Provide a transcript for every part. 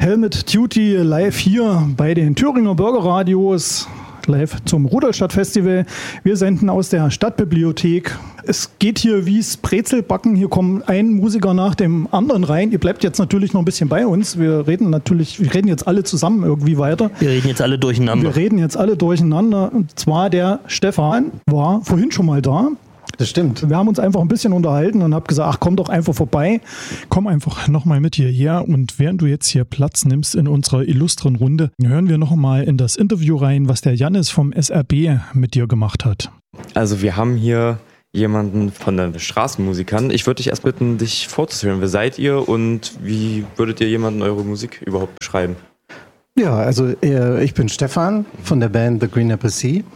Helmet Duty live hier bei den Thüringer Bürgerradios, live zum Rudolstadt-Festival. Wir senden aus der Stadtbibliothek. Es geht hier wie's Brezelbacken. Hier kommen ein Musiker nach dem anderen rein. Ihr bleibt jetzt natürlich noch ein bisschen bei uns. Wir reden jetzt alle zusammen irgendwie weiter. Wir reden jetzt alle durcheinander. Und zwar der Stefan war vorhin schon mal da. Das stimmt. Wir haben uns einfach ein bisschen unterhalten und habe gesagt, ach, komm doch einfach vorbei. Komm einfach nochmal mit hierher und während du jetzt hier Platz nimmst in unserer illustren Runde, hören wir nochmal in das Interview rein, was der Jannis vom SRB mit dir gemacht hat. Also wir haben hier jemanden von den Straßenmusikern. Ich würde dich erst bitten, dich vorzustellen. Wer seid ihr und wie würdet ihr jemanden eure Musik überhaupt beschreiben? Ja, also ich bin Stefan von der Band The Green Apple Sea.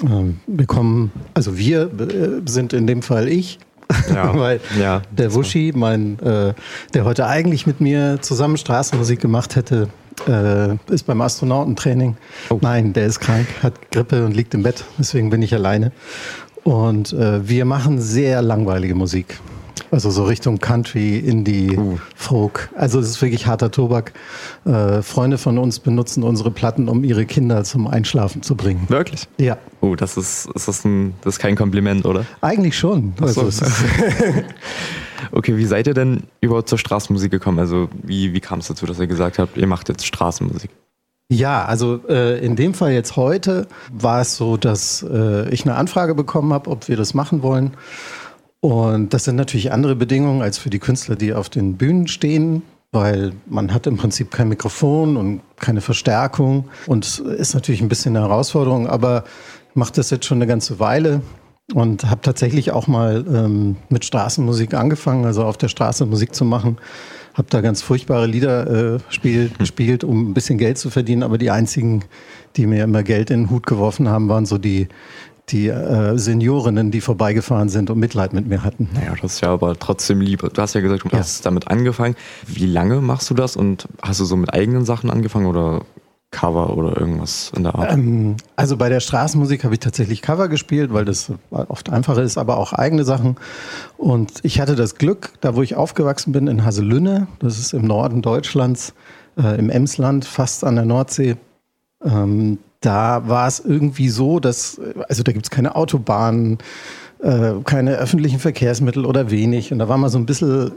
Wir sind in dem Fall ich, weil der Wuschi, der heute eigentlich mit mir zusammen Straßenmusik gemacht hätte, ist beim Astronautentraining. Oh. Nein, der ist krank, hat Grippe und liegt im Bett, deswegen bin ich alleine. Und wir machen sehr langweilige Musik. Also so Richtung Country, Indie, Folk. Also es ist wirklich harter Tobak. Freunde von uns benutzen unsere Platten, um ihre Kinder zum Einschlafen zu bringen. Wirklich? Ja. Oh, das ist kein Kompliment, oder? Eigentlich schon. Also okay, wie seid ihr denn überhaupt zur Straßenmusik gekommen? Also wie kam es dazu, dass ihr gesagt habt, ihr macht jetzt Straßenmusik? Ja, also in dem Fall jetzt heute war es so, dass ich eine Anfrage bekommen habe, ob wir das machen wollen. Und das sind natürlich andere Bedingungen als für die Künstler, die auf den Bühnen stehen, weil man hat im Prinzip kein Mikrofon und keine Verstärkung und ist natürlich ein bisschen eine Herausforderung, aber ich mache das jetzt schon eine ganze Weile und habe tatsächlich auch mal mit Straßenmusik angefangen, also auf der Straße Musik zu machen. Habe da ganz furchtbare Lieder gespielt, um ein bisschen Geld zu verdienen, aber die einzigen, die mir immer Geld in den Hut geworfen haben, waren so die Seniorinnen, die vorbeigefahren sind und Mitleid mit mir hatten. Naja, das ist ja aber trotzdem lieb. Du hast ja gesagt, du hast damit angefangen. Wie lange machst du das und hast du so mit eigenen Sachen angefangen oder Cover oder irgendwas in der Art? Also bei der Straßenmusik habe ich tatsächlich Cover gespielt, weil das oft einfacher ist, aber auch eigene Sachen. Und ich hatte das Glück, da wo ich aufgewachsen bin, in Haselünne, das ist im Norden Deutschlands, im Emsland, fast an der Nordsee, da war es irgendwie so, dass, also da gibt es keine Autobahnen, keine öffentlichen Verkehrsmittel oder wenig. Und da war mal so ein bisschen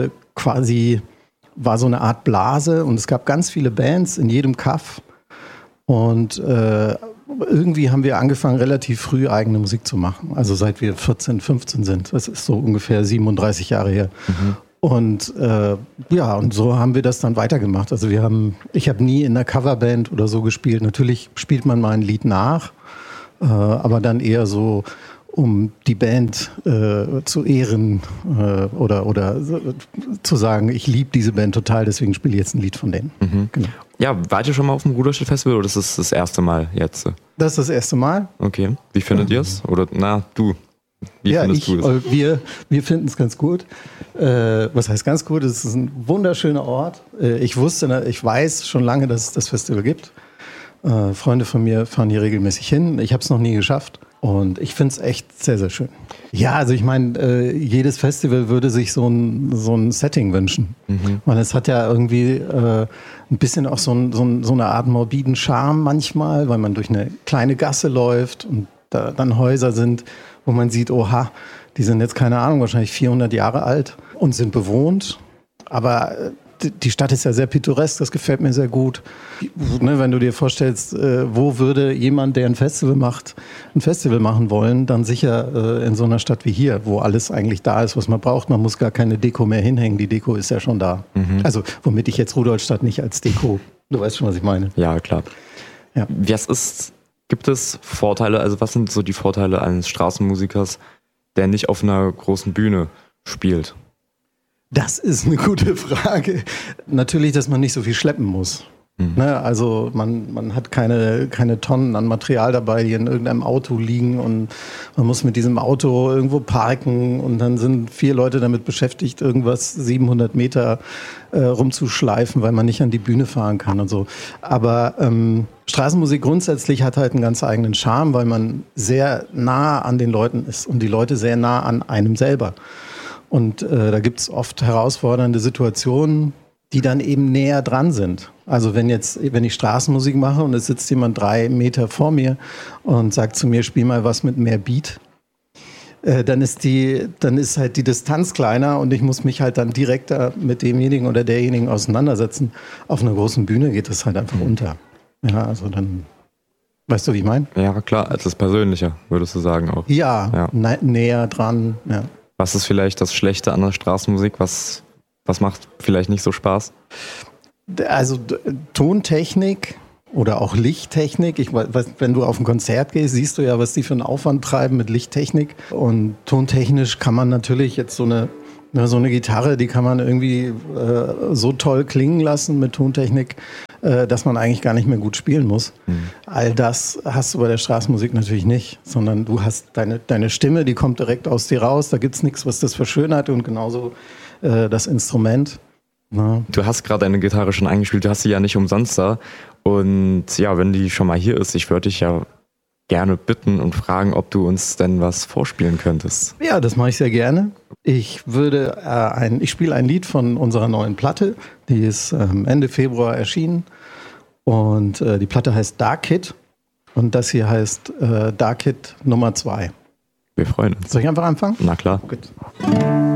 war so eine Art Blase und es gab ganz viele Bands in jedem Kaff. Und irgendwie haben wir angefangen, relativ früh eigene Musik zu machen. Also seit wir 14, 15 sind. Das ist so ungefähr 37 Jahre her. Mhm. Und und so haben wir das dann weitergemacht. Also ich habe nie in einer Coverband oder so gespielt. Natürlich spielt man mal ein Lied nach, aber dann eher so, um die Band zu ehren oder zu sagen, ich liebe diese Band total, deswegen spiele ich jetzt ein Lied von denen. Mhm. Genau. Ja, wart ihr schon mal auf dem Rudolstadt-Festival oder ist das das erste Mal jetzt? Das ist das erste Mal. Okay. Wie findet ihr es? Oder du? Wie findest du es? Wir finden es ganz gut. Was heißt ganz gut? Es ist ein wunderschöner Ort. Ich weiß schon lange, dass es das Festival gibt. Freunde von mir fahren hier regelmäßig hin. Ich habe es noch nie geschafft. Und ich finde es echt sehr, sehr schön. Ja, also ich meine, jedes Festival würde sich so ein Setting wünschen. Mhm. Weil es hat ja irgendwie ein bisschen auch so eine Art morbiden Charme manchmal, weil man durch eine kleine Gasse läuft und da dann Häuser sind, wo man sieht, oha, die sind jetzt, keine Ahnung, wahrscheinlich 400 Jahre alt und sind bewohnt. Aber die Stadt ist ja sehr pittoresk, das gefällt mir sehr gut. Wenn du dir vorstellst, wo würde jemand, der ein Festival machen wollen, dann sicher in so einer Stadt wie hier, wo alles eigentlich da ist, was man braucht. Man muss gar keine Deko mehr hinhängen, die Deko ist ja schon da. Mhm. Also womit ich jetzt Rudolstadt nicht als Deko, du weißt schon, was ich meine. Ja, klar. Ja. Gibt es Vorteile, also was sind so die Vorteile eines Straßenmusikers, der nicht auf einer großen Bühne spielt? Das ist eine gute Frage. Natürlich, dass man nicht so viel schleppen muss. Mhm. Ne, also man hat keine Tonnen an Material dabei, die in irgendeinem Auto liegen und man muss mit diesem Auto irgendwo parken und dann sind 4 Leute damit beschäftigt, irgendwas 700 Meter rumzuschleifen, weil man nicht an die Bühne fahren kann und so. Aber Straßenmusik grundsätzlich hat halt einen ganz eigenen Charme, weil man sehr nah an den Leuten ist und die Leute sehr nah an einem selber. Und da gibt es oft herausfordernde Situationen, die dann eben näher dran sind. Also wenn ich Straßenmusik mache und es sitzt jemand 3 Meter vor mir und sagt zu mir, spiel mal was mit mehr Beat, dann ist halt die Distanz kleiner und ich muss mich halt dann direkter mit demjenigen oder derjenigen auseinandersetzen. Auf einer großen Bühne geht das halt einfach unter. Ja, also dann, weißt du, wie ich meine? Ja, klar, es ist persönlicher, würdest du sagen auch. Ja. Näher dran, ja. Was ist vielleicht das Schlechte an der Straßenmusik? Was macht vielleicht nicht so Spaß? Also Tontechnik oder auch Lichttechnik. Wenn du auf ein Konzert gehst, siehst du ja, was die für einen Aufwand treiben mit Lichttechnik. Und tontechnisch kann man natürlich jetzt so eine Gitarre, die kann man irgendwie so toll klingen lassen mit Tontechnik, dass man eigentlich gar nicht mehr gut spielen muss. All das hast du bei der Straßenmusik natürlich nicht, sondern du hast deine Stimme, die kommt direkt aus dir raus. Da gibt es nichts, was das verschönert, und genauso das Instrument. Na. Du hast gerade deine Gitarre schon eingespielt, du hast sie ja nicht umsonst da. Und ja, wenn die schon mal hier ist, ich würde dich ja gerne bitten und fragen, ob du uns denn was vorspielen könntest. Ja, das mache ich sehr gerne. Ich spiele ein Lied von unserer neuen Platte, die ist Ende Februar erschienen. Und die Platte heißt Dark Kid und das hier heißt Dark Kid Nummer 2. Wir freuen uns. Soll ich einfach anfangen? Na klar. Gut.